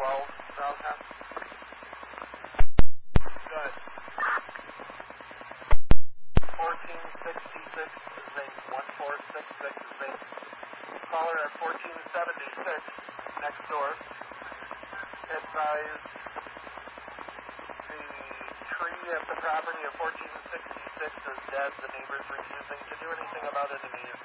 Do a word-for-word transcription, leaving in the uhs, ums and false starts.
twelve, Valcom? Good. fourteen sixty-six, Zane one four six six, Zane. Caller at fourteen seventy-six, next door. Advise the tree at the property of fourteen sixty-six is dead. The neighbor's refusing to do anything about it, and he is